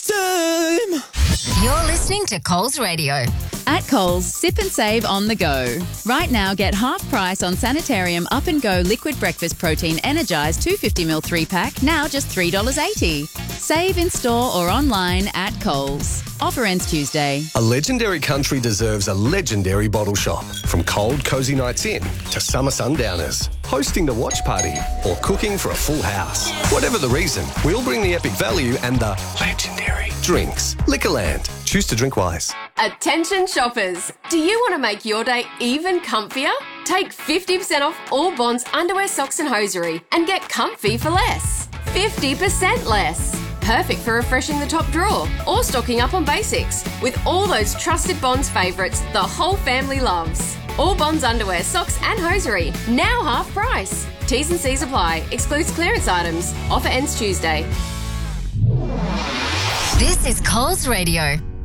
Time. You're listening to Coles Radio. At Coles, sip and save on the go. Right now, get half price on Sanitarium Up and Go Liquid Breakfast Protein Energised 250ml 3-pack, now just $3.80. Save in store or online at Coles. Offer ends Tuesday. A legendary country deserves a legendary bottle shop. From cold, cosy nights in to summer sundowners, hosting the watch party or cooking for a full house. Whatever the reason, we'll bring the epic value and the legendary drinks. Liquorland. Choose to drink wise. Attention shoppers, do you want to make your day even comfier? Take 50% off all Bonds underwear, socks and hosiery and get comfy for less. 50% less. Perfect for refreshing the top drawer or stocking up on basics with all those trusted Bonds favourites the whole family loves. All Bonds underwear, socks and hosiery, now half price. T's and C's apply. Excludes clearance items. Offer ends Tuesday. This is Coles Radio.